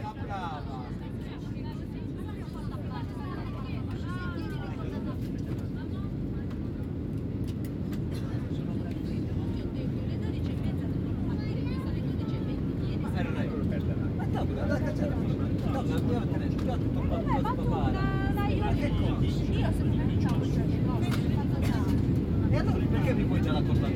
E allora perché mi vuoi già la cosa?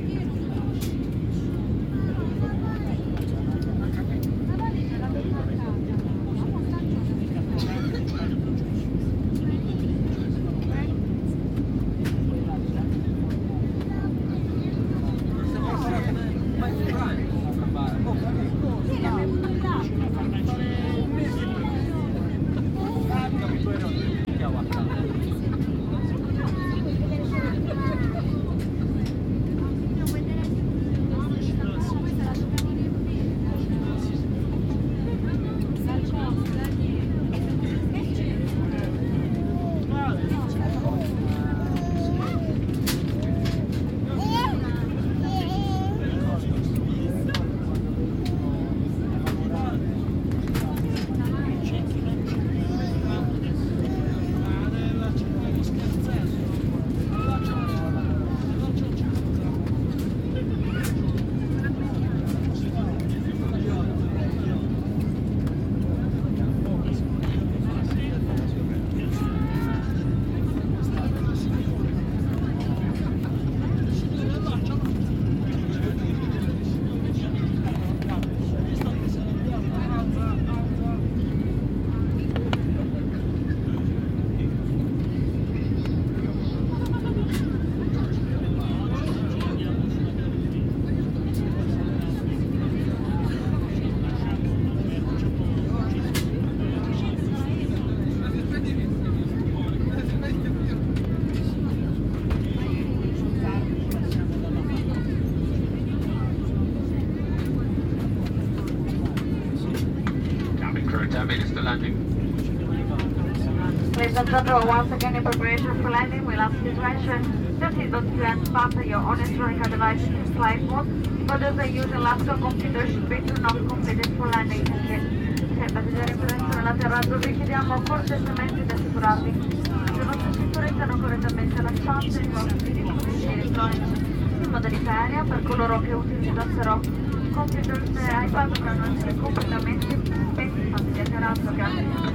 Ladies and gentlemen, once again in preparation for landing, we'll ask you to ensure that you don't and button your own electronic devices in flight mode. Others are using laptop computers should be turned off completed for landing. Se passeggeri in presenza nell'atterraggio vi chiediamo cortesemente di assicurarvi che le vostre cinture siano correttamente allacciate e i vostri dispositivi elettronici in modalità aerea. Per coloro che utilizzassero computer e iPad dovranno essere completamente spenti in fase di atterraggio. Grazie.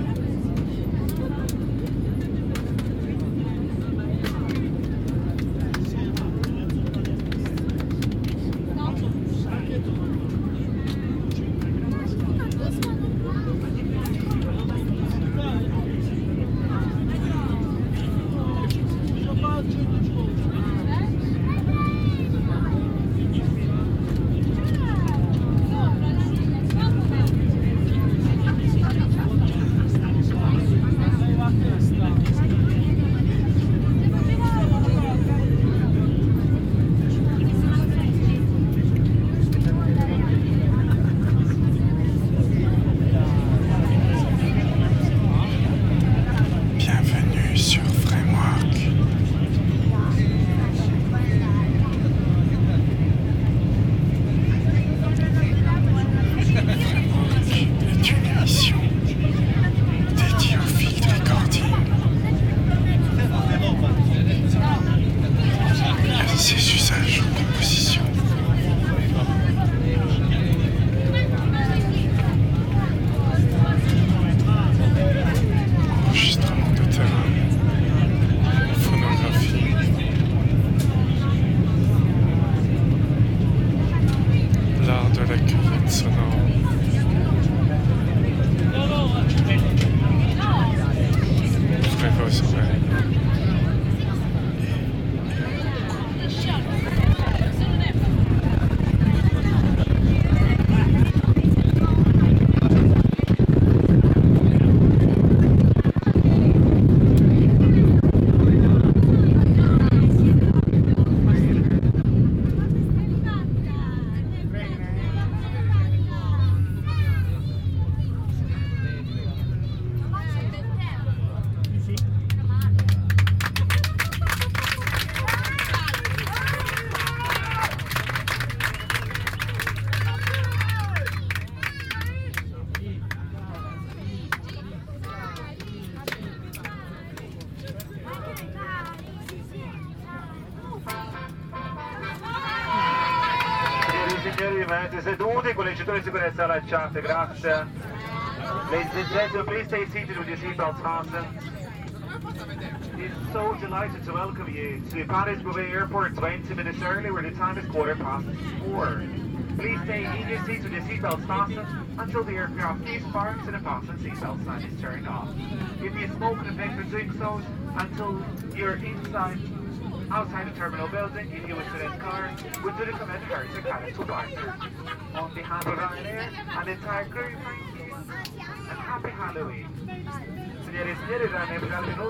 complimenti, siete tutti con l'incitore di sicurezza allacciate, grazie. Ladies and gentlemen, please stay seated with your seatbelts fastened. We're so delighted to welcome you to Paris Beauvais Airport 20 minutes early, where the time is 4:15. Please stay in your seats with your seatbelts fastened until the aircraft departs and the fasten seatbelt sign is turned off. If you smoke and vape for doing so until you're outside the terminal building, if you wish to rent car, we do recommend hurry to Cardiff to Barker. On behalf of Ryanair and the entire crew, thank you and happy Halloween. Señores,